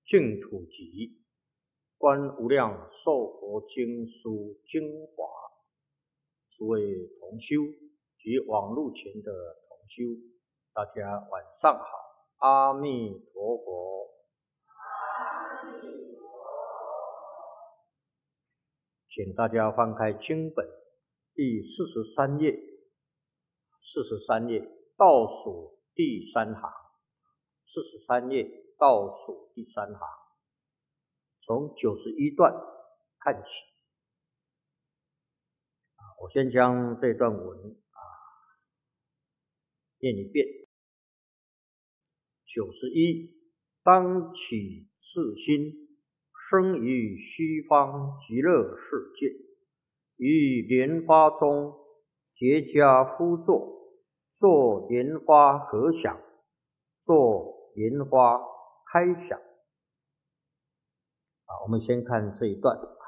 净土集观无量寿佛经书精华，诸位同修及网络前的同修，大家晚上好，阿弥陀佛。请大家翻开经本第43页，43页倒数第3行，43页倒数第3行，从91段看起。我先将这段文念一遍。91，当起次心，生于西方极乐世界，于莲花中结跏趺坐，作莲花合想，作莲花开想。我们先看这一段。